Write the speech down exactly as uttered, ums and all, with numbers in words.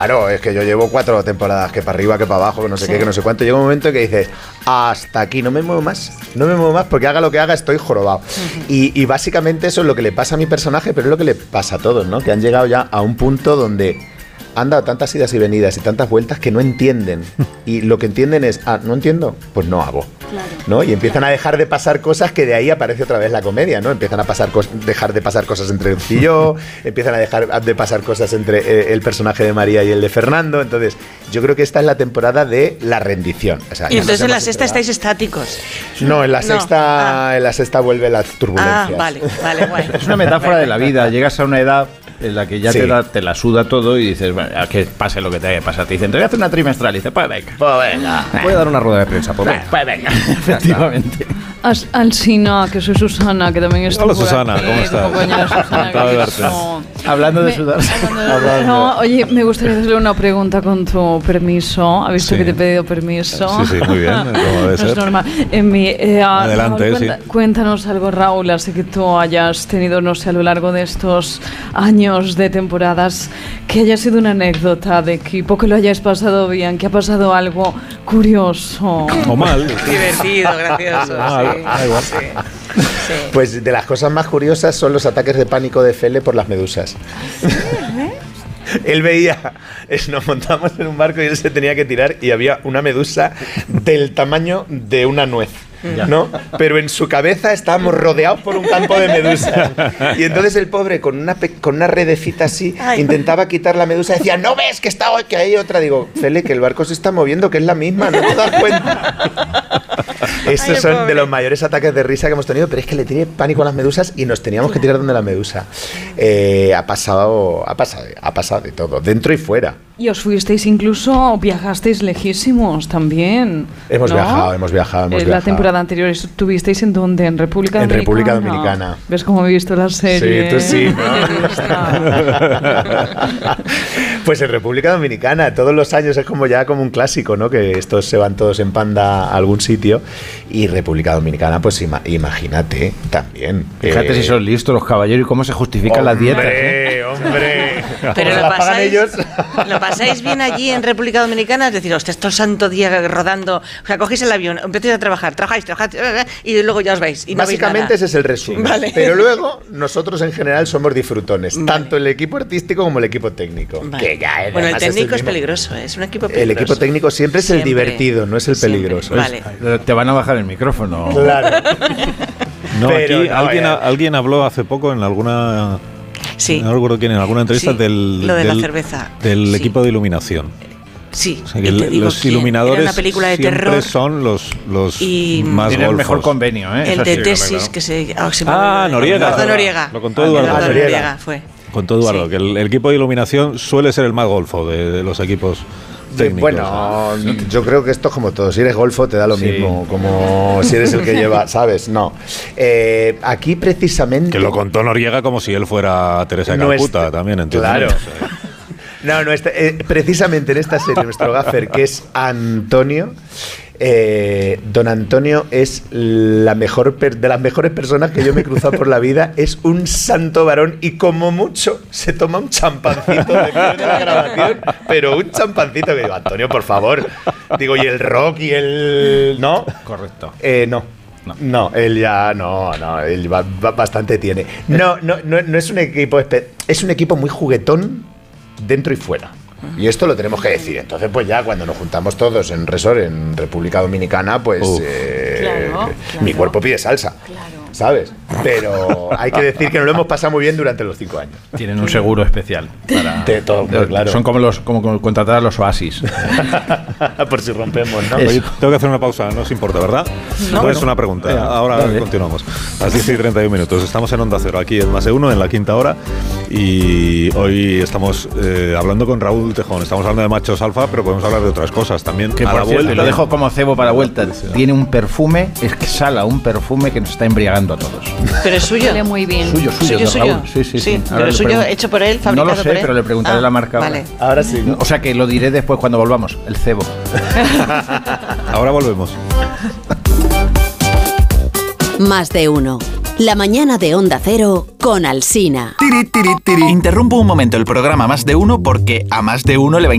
Claro, es que yo llevo cuatro temporadas, que para arriba, que para abajo, que no sé sí. qué, que no sé cuánto. Llega un momento que dices, hasta aquí, no me muevo más, no me muevo más, porque haga lo que haga estoy jorobado. Uh-huh. Y, y básicamente eso es lo que le pasa a mi personaje, pero es lo que le pasa a todos, ¿no? Que han llegado ya a un punto donde han dado tantas idas y venidas y tantas vueltas que no entienden. Y lo que entienden es, ah, ¿no entiendo? Pues no hago. Claro. ¿No? Y empiezan a dejar de pasar cosas, que de ahí aparece otra vez la comedia, ¿no? Empiezan a pasar cos- dejar de pasar cosas entre Luz y yo, empiezan a dejar de pasar cosas entre eh, el personaje de María y el de Fernando. Entonces, yo creo que esta es la temporada de la rendición. O sea, y entonces en la sexta estáis estáticos. No, en la sexta, no. ah. en la sexta vuelve las turbulencias. Ah, vale, vale, bueno. Es una metáfora de la vida. Llegas a una edad en la que ya sí. te, da, te la suda todo y dices, bueno, a que pase lo que te pasa. Te dicen, te voy a hacer una trimestral. Y dices, pues venga. Pues venga. Voy a dar una rueda de prensa. Pues venga. Pues venga. Efectivamente. As, Alsina, que soy Susana, que también estoy. Hola Susana, ¿cómo estás? Encantado de verte. Hablando de sudar. No, oye, me gustaría hacerle una pregunta con tu permiso. ¿Has visto sí. que te he pedido permiso? Sí, sí, muy bien. ¿Cómo debe ser? No es normal. En mi, eh, Adelante, Raúl, cuenta, sí. Cuéntanos algo, Raúl, así que tú hayas tenido, no sé, a lo largo de estos años de temporadas, que haya sido una anécdota de equipo, que lo hayáis pasado bien, que ha pasado algo curioso. O mal. Divertido, gracioso. Mal. Sí. Ah, igual. Sí. Sí. Pues de las cosas más curiosas son los ataques de pánico de Fele por las medusas. ¿Sí? Él veía, es, nos montamos en un barco y él se tenía que tirar y había una medusa del tamaño de una nuez. ¿No? Pero en su cabeza estábamos rodeados por un campo de medusas. Y entonces el pobre, con una, pe- con una redecita así, Ay. intentaba quitar la medusa. Decía, ¿no ves que está que hay otra? Digo, Fele, que el barco se está moviendo, que es la misma, ¿no te das cuenta? Estos Ay, son pobre. de los mayores ataques de risa que hemos tenido, pero es que le tiene pánico a las medusas y nos teníamos que tirar donde la medusa. Eh, ha pasado, ha pasado, ha pasado de todo, dentro y fuera. Y os fuisteis incluso, viajasteis lejísimos también. Hemos ¿no? viajado, hemos viajado, hemos eh, viajado. La temporada anterior estuvisteis en dónde, en República en Dominicana. En República Dominicana. ¿Ves cómo he visto la serie? Sí, tú sí, ¿no? Pues en República Dominicana, todos los años es como ya como un clásico, ¿no? Que estos se van todos en panda a algún sitio. Y República Dominicana, pues ima- imagínate también. Fíjate eh, si son listos los caballeros y cómo se justifican las dietas. ¡Hombre, hombre! Pero lo pasáis, lo pasáis bien allí en República Dominicana, es decir, hostia, todo santo día rodando, o sea, cogéis el avión, empezáis a trabajar, trabajáis, trabajáis, y luego ya os vais. Y no Básicamente ese es el resumen. Vale. Pero luego, nosotros en general somos disfrutones, vale. tanto el equipo artístico como el equipo técnico. Vale. Que ya es, bueno, el técnico es, es peligroso, es un equipo peligroso. El equipo técnico siempre es siempre. el divertido, no es el Siempre. peligroso. Vale. Es, te van a bajar el micrófono. Claro. No, Pero aquí no, alguien, ya. alguien habló hace poco en alguna... Sí. No recuerdo quién, en alguna entrevista sí, del, lo de del, la cerveza. del sí. equipo de iluminación. Sí, o sea, que te digo los quién. iluminadores Era una película de siempre terror. son los, los y más tienen golfos. el mejor convenio, ¿eh? El Eso de sí, tesis claro. que se... Oh, se ah, me... Noriega. Eduardo Noriega. Lo contó Eduardo Eduardo Noriega. Noriega fue. Contó Eduardo, sí. que el, el equipo de iluminación suele ser el más golfo de, de los equipos técnicos. Bueno, yo creo que esto es como todo. Si eres golfo te da lo sí. mismo, como si eres el que lleva, ¿sabes? No. Eh, aquí precisamente... Que lo contó Noriega como si él fuera Teresa de no Calcuta es, también, ¿entiendes? Claro. No, no, este, eh, precisamente en esta serie nuestro gaffer, que es Antonio, eh, don Antonio es la mejor per, de las mejores personas que yo me he cruzado por la vida. Es un santo varón y como mucho se toma un champancito después de la grabación, pero un champancito que digo, Antonio, por favor. Digo, y el rock y el... ¿No? Correcto. Eh, no. No. no, él ya no, no, él va, va, bastante tiene. No, no, no, no es un equipo, es un equipo muy juguetón dentro y fuera. Y esto lo tenemos que decir. Entonces, pues ya cuando nos juntamos todos en Resort, en República Dominicana, pues eh, claro, claro. mi cuerpo pide salsa. Claro. ¿Sabes? Pero hay que decir que nos lo hemos pasado muy bien durante los cinco años. Tienen un seguro especial para de todo, de, claro. Son como los como, como contratar a los Oasis. Por si rompemos, ¿no? Oye, tengo que hacer una pausa, no os importa, ¿verdad? No, no es bueno, una pregunta. Venga, ahora vale. continuamos. A las diez y treinta y un minutos. Estamos en Onda Cero, aquí en Más de Uno, en la quinta hora. Y hoy estamos eh, hablando con Raúl Tejón. Estamos hablando de machos alfa, pero podemos hablar de otras cosas también. Que a por la cierto, vuelta. lo dejo como cebo para vuelta. Tiene un perfume, es que exhala un perfume que nos está embriagando a todos. Pero es suyo. Huele muy bien. Suyo, suyo, suyo, suyo. Raúl. Sí, sí, sí. sí pero suyo pregunto. Hecho por él, fabricado por él. No lo sé, por él. pero le preguntaré ah, la marca. Vale. Ahora, ahora sí. ¿No? O sea que lo diré después cuando volvamos. El cebo. Ahora volvemos. Más de uno. La mañana de Onda Cero con Alsina. Tiri, tiri, tiri. Interrumpo un momento el programa Más de Uno porque a Más de Uno le va a